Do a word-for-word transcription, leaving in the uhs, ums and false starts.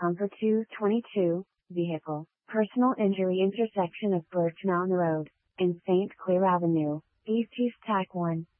Number two twenty-two, vehicle, personal injury intersection of Birch Mountain Road, and Saint Clair Avenue, East East Tac one.